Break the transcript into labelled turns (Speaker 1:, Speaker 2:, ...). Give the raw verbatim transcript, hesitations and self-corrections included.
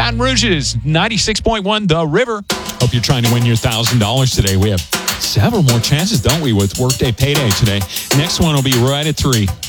Speaker 1: Baton Rouge's ninety-six point one The River. Hope you're trying to win your one thousand dollars today. We have several more chances, don't we, with Workday Payday today. Next one will be right at three.